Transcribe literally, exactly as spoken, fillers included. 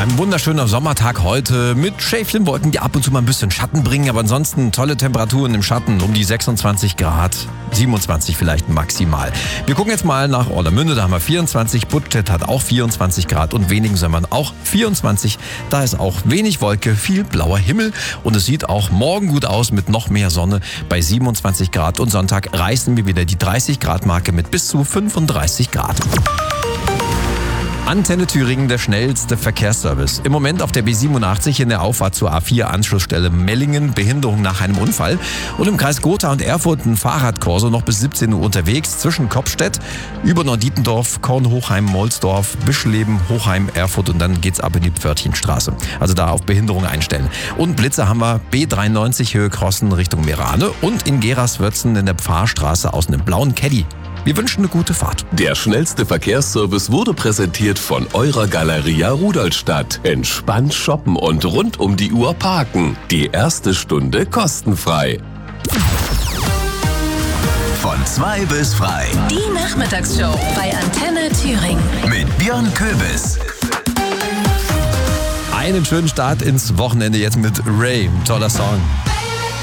Ein wunderschöner Sommertag heute mit Schäfchenwolken, die ab und zu mal ein bisschen Schatten bringen, aber ansonsten tolle Temperaturen im Schatten, um die sechsundzwanzig Grad, siebenundzwanzig vielleicht maximal. Wir gucken jetzt mal nach Orlamünde, da haben wir vierundzwanzig, Buttstedt hat auch vierundzwanzig Grad und Weningen auch vierundzwanzig. Da ist auch wenig Wolke, viel blauer Himmel und es sieht auch morgen gut aus mit noch mehr Sonne bei siebenundzwanzig Grad und Sonntag reißen wir wieder die dreißig Grad Marke mit bis zu fünfunddreißig Grad. Antenne Thüringen, der schnellste Verkehrsservice. Im Moment auf der B siebenundachtzig in der Auffahrt zur A vier Anschlussstelle Mellingen, Behinderung nach einem Unfall. Und im Kreis Gotha und Erfurt ein Fahrradkorso noch bis siebzehn Uhr unterwegs zwischen Kopfstedt, über Norddietendorf, Kornhochheim, Molsdorf, Bischleben, Hochheim, Erfurt und dann geht's ab in die Pförtchenstraße. Also da auf Behinderung einstellen. Und Blitze haben wir B dreiundneunzig Höhe Krossen Richtung Merane und in Geraswörzen in der Pfarrstraße aus einem blauen Caddy. Wir wünschen eine gute Fahrt. Der schnellste Verkehrsservice wurde präsentiert von eurer Galeria Rudolstadt. Entspannt shoppen und rund um die Uhr parken. Die erste Stunde kostenfrei. Von zwei bis frei. Die Nachmittagsshow bei Antenne Thüringen. Mit Björn Köbis. Einen schönen Start ins Wochenende jetzt mit Ray. Toller Song.